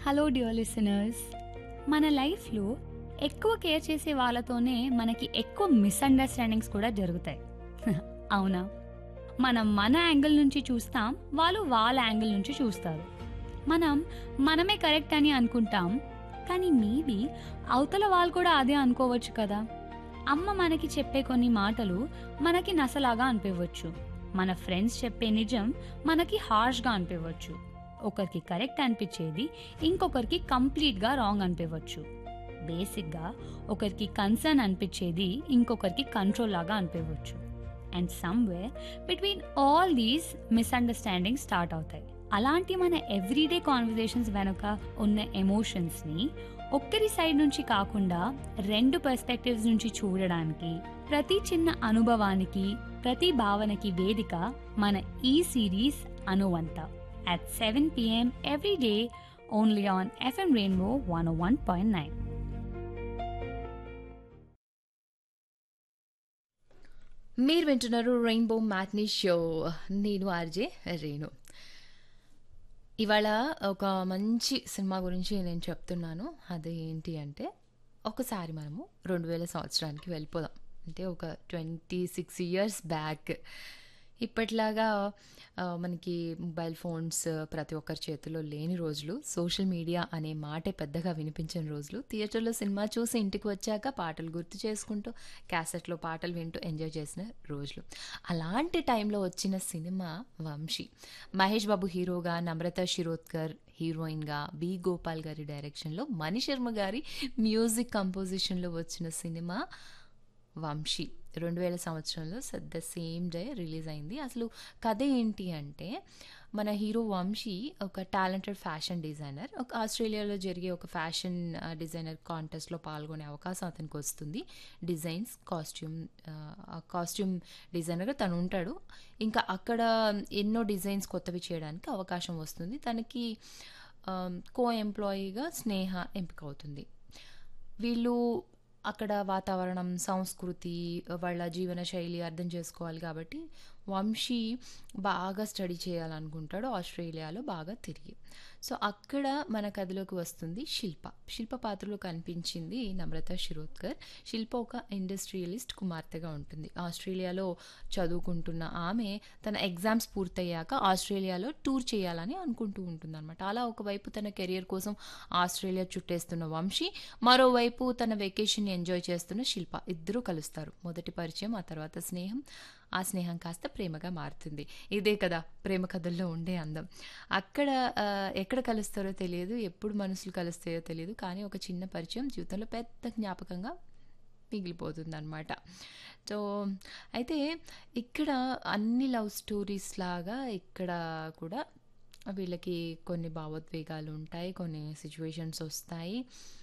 Hello dear listeners. మన లైఫ్లో ఎక్కువ కేర్ చేసే వాళ్ళతోనే మనకి ఎక్కువ మిస్అండర్స్టాండింగ్స్ కూడా జరుగుతాయి. అవునా? మనం మన యాంగిల్ నుంచి చూస్తాం, వాళ్ళు వాళ్ళ యాంగిల్ నుంచి చూస్తారు. మనం మనమే కరెక్ట్ అని అనుకుంటాం, కానీ మేబీ అవతల వాళ్ళు కూడా అదే అనుకోవచ్చు కదా. అమ్మ మనకి చెప్పే కొన్ని మాటలు మనకి నసలాగా అనిపించవచ్చు. మన ఫ్రెండ్స్ చెప్పే నిజం మనకి హార్ష్గా అనిపించవచ్చు. ఒకరికి కరెక్ట్ అనిపించేది ఇంకొకరికి కంప్లీట్గా రాంగ్ అనిపించవచ్చు. బేసిక్గా ఒకరికి కన్సర్న్ అనిపించేది ఇంకొకరికి కంట్రోల్ లాగా అనిపించవచ్చు. And somewhere between all these misunderstanding start అవుతాయి. అలాంటి మన ఎవ్రీడే కాన్వర్జేషన్స్ వెనుక ఉన్న ఎమోషన్స్ని ఒక్కరి సైడ్ నుంచి కాకుండా రెండు పర్స్పెక్టివ్స్ నుంచి చూడడానికి, ప్రతి చిన్న అనుభవానికి, ప్రతి భావనకి వేదిక మన ఈ series అనువంత at 7 p.m. every day only on FM Rainbow 101.9. మీరు వింటున్నారు రెయిన్బో మ్యాట్నీ షో. నేను ఆర్జే రేణు. ఇవాళ ఒక మంచి సినిమా గురించి నేను చెప్తున్నాను. అది ఏంటి అంటే, ఒకసారి మనము 2000 సంవత్సరానికి వెళ్ళిపోదాం. అంటే ఒక 26 ఇయర్స్ బ్యాక్. ఇప్పట్లాగా మనకి మొబైల్ ఫోన్స్ ప్రతి ఒక్కరి చేతిలో లేని రోజులు, సోషల్ మీడియా అనే మాటే పెద్దగా వినిపించని రోజులు, థియేటర్లో సినిమా చూసి ఇంటికి వచ్చాక పాటలు గుర్తు చేసుకుంటూ క్యాసెట్లో పాటలు వింటూ ఎంజాయ్ చేసిన రోజులు. అలాంటి టైంలో వచ్చిన సినిమా వంశీ. మహేష్ బాబు హీరోగా, నమ్రత శిరోద్కర్ హీరోయిన్గా, బి గోపాల్ గారి డైరెక్షన్లో, మణిశర్మ గారి మ్యూజిక్ కంపోజిషన్లో వచ్చిన సినిమా వంశీ 2000 సంవత్సరంలో ద సేమ్ డే రిలీజ్ అయింది. అసలు కథ ఏంటి అంటే, మన హీరో వంశీ ఒక టాలెంటెడ్ ఫ్యాషన్ డిజైనర్. ఒక ఆస్ట్రేలియాలో జరిగే ఒక ఫ్యాషన్ డిజైనర్ కాంటెస్ట్లో పాల్గొనే అవకాశం అతనికి వస్తుంది. డిజైన్స్, కాస్ట్యూమ్ డిజైనర్గా తను ఉంటాడు. ఇంకా అక్కడ ఎన్నో డిజైన్స్ కొత్తవి చేయడానికి అవకాశం వస్తుంది. తనకి కో ఎంప్లాయీగా స్నేహ ఎంపిక అవుతుంది. వీళ్ళు అక్కడ వాతావరణం, సంస్కృతి, వాళ్ళ జీవన శైలి అర్థం చేసుకోవాలి కాబట్టి వంశీ బాగా స్టడీ చేయాలనుకుంటాడు ఆస్ట్రేలియాలో బాగా తిరిగి. సో అక్కడ మన కథలోకి వస్తుంది శిల్ప. శిల్ప పాత్రలో కనిపించింది నమ్రత శిరోద్కర్. శిల్ప ఒక ఇండస్ట్రియలిస్ట్ కుమార్తెగా ఉంటుంది. ఆస్ట్రేలియాలో చదువుకుంటున్న ఆమె తన ఎగ్జామ్స్ పూర్తయ్యాక ఆస్ట్రేలియాలో టూర్ చేయాలని అనుకుంటూ ఉంటుంది అనమాట. అలా ఒకవైపు తన కెరియర్ కోసం ఆస్ట్రేలియా చుట్టేస్తున్న వంశీ, మరోవైపు తన వెకేషన్ ఎంజాయ్ చేస్తున్న శిల్ప ఇద్దరూ కలుస్తారు. మొదటి పరిచయం, ఆ తర్వాత స్నేహం, ఆ స్నేహం కాస్త ప్రేమగా మారుతుంది. ఇదే కదా ప్రేమ కథల్లో ఉండే అందం. అక్కడ ఎక్కడ కలుస్తారో తెలియదు, ఎప్పుడు మనసులు కలుస్తాయో తెలియదు, కానీ ఒక చిన్న పరిచయం జీవితంలో పెద్ద జ్ఞాపకంగా మిగిలిపోతుంది అనమాట. సో అయితే ఇక్కడ అన్ని లవ్ స్టోరీస్ లాగా ఇక్కడ కూడా వీళ్ళకి కొన్ని భావోద్వేగాలు ఉంటాయి, కొన్ని సిచ్యువేషన్స్ వస్తాయి.